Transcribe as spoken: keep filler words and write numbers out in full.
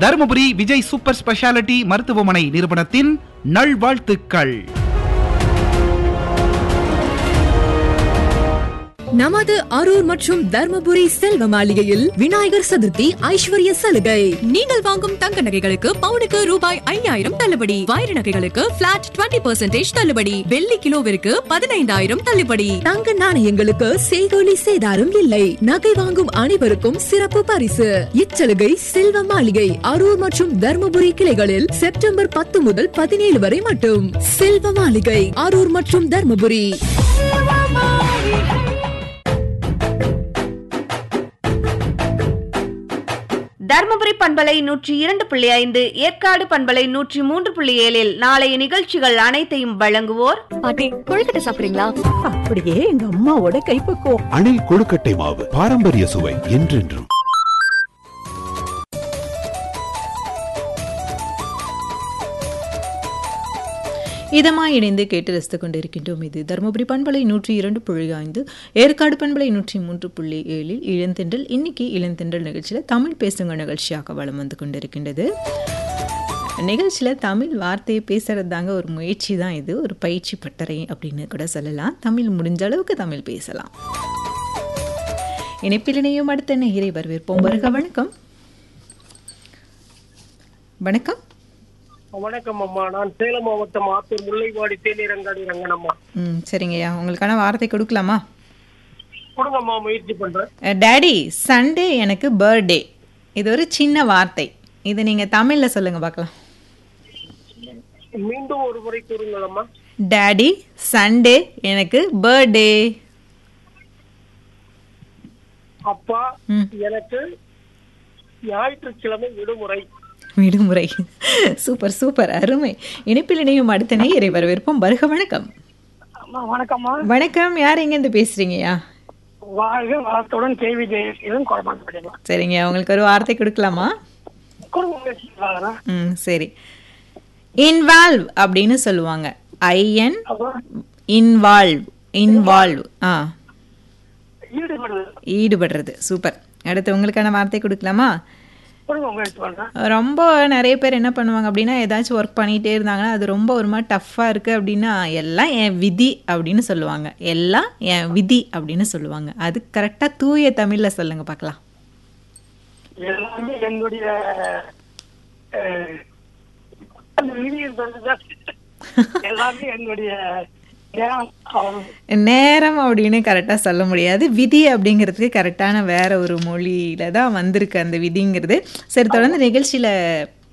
Dharmapuri Vijay super speciality மருத்துவமனை நிறுவனத்தின் நல்வாழ்த்துக்கள். நமது அரூர் மற்றும் தர்மபுரி செல்வ மாளிகையில் விநாயகர் சதுர்த்தி ஐஸ்வர்ய சலுகை. நீங்கள் வாங்கும் தங்க நகைகளுக்கு பவுனுக்கு ரூபாய் ஐயாயிரம் தள்ளுபடி, வைர நகைகளுக்கு பிளாட் இருபது பர்சன்டேஜ் தள்ளுபடி, வெள்ளி கிலோவிற்கு பதினைந்தாயிரம் தள்ளுபடி, தங்க நாணயங்களுக்கு செய்கூலி சேதாரம் இல்லை. நகை வாங்கும் அனைவருக்கும் சிறப்பு பரிசு. இச்சலுகை செல்வ மாளிகை அரூர் மற்றும் தர்மபுரி கிளைகளில் செப்டம்பர் பத்து முதல் பதினேழு வரை மட்டும். செல்வ மாளிகை அரூர் மற்றும் தர்மபுரி. தர்மபுரி பண்பலை நூற்றி இரண்டு புள்ளி ஐந்து, ஏற்காடு பண்பலை நூற்றி மூன்று புள்ளி ஏழில் நாளைய நிகழ்ச்சிகள் அனைத்தையும் வழங்குவோர். பாட்டி, கொழுக்கட்டை சாப்பிடுறீங்களா? அப்படியே எங்க அம்மாவோட கைப்பக்குவம். அணில் கொழுக்கட்டை மாவு, பாரம்பரிய சுவை என்றென்றும். இதமாய் இணைந்து கேட்டு ரசித்துக் கொண்டிருக்கின்றோம். இது தருமபுரி பண்பலை நூற்றி இரண்டு புள்ளி ஐந்து, ஏற்காடு பண்பலை நூற்றி மூன்று புள்ளி ஏழில் இளந்தென்றல். இன்னைக்கு இளந்தென்றல் நிகழ்ச்சியில் தமிழ் பேசுங்க நிகழ்ச்சியாக வளம் வந்து கொண்டிருக்கின்றது. நிகழ்ச்சியில் தமிழ் வார்த்தையை பேசுறது தாங்க ஒரு முயற்சி தான். இது ஒரு பயிற்சி பட்டறை அப்படின்னு கூட சொல்லலாம். தமிழ் முடிஞ்ச அளவுக்கு தமிழ் பேசலாம். இணைப்பிலனையும் அடுத்த நேயரை வரவேற்போம். வருக. வணக்கம். வணக்கம். வணக்கம் அம்மா, நான் சேலம் மாவட்டம் ஆத்தூர் முல்லைவாடி தேநீரங்காடி ரங்கனம்மா. ம் சரிங்கய்யா, உங்களுக்கான வார்த்தை கொடுக்கலாமா? கொடுங்கம்மா, முயற்சி பண்றேன். டாடி, சண்டே எனக்கு பர்த்டே. இது ஒரு சின்ன வார்த்தை. இது நீங்க தமிழ்ல சொல்லுங்க பார்க்கலாம். மீண்டும் ஒரு முறை கூறுங்களம்மா. டாடி, சண்டே எனக்கு பர்த்டே. அப்பா, எனக்கு ஞாயிற்றுக்கிழமை விடுமுறை. விடுமுறை. சூப்பர் சூப்பர், அருமை. இணைப்பில் இணையும் அடுத்த நேயரை வரவேற்போம். வருக. வணக்கம். வணக்கம்மா. வணக்கம். யார் எங்க இருந்து பேசுறீங்கயா? வாழ்க வளத்துடன் கேவி ஜெயசீலன் குழந்தை. சரிங்க, உங்களுக்கு ஒரு வார்த்தை கொடுக்கலாமா? ம் சரி. இன்வால்வ் அப்படின்னு சொல்லுவாங்க. IN involve. Involve ah ஈடுபடுறது. Super. அடுத்து உங்களுக்கான வார்த்தை கொடுக்கலாமா? ரொம்ப நிறைய பேர் என்ன பண்ணுவாங்க அப்படின்னா, ஏதாச்சும் ஒர்க் பண்ணிகிட்டே இருந்தாங்கன்னா அது ரொம்ப ஒரு மாதிரி டஃப்பாக இருக்குது அப்படின்னா, எல்லாம் என் விதி அப்படின்னு சொல்லுவாங்க. எல்லாம் என் விதி அப்படின்னு சொல்லுவாங்க. அது கரெக்டாக தூய தமிழில் சொல்லுங்க பார்க்கலாம். எல்லாமே என்னுடைய எல்லாமே என்னுடைய நேரம் அப்படின்னு கரெக்டாக சொல்ல முடியாது. விதி அப்படிங்கிறதுக்கு கரெக்டான வேற ஒரு மொழியில தான் வந்திருக்கு அந்த விதிங்கிறது. சரி, தொடர்ந்து நிகழ்ச்சியில்